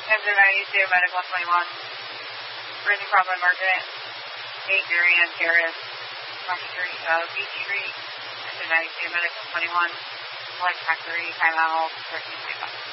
Engine 92, Medic 121. Raising Bravo Margaret. 8 Marianne Terrace. Marsh Street, Beach Street. Engine 92, Medic 121. Select Factory, timeout 13:25.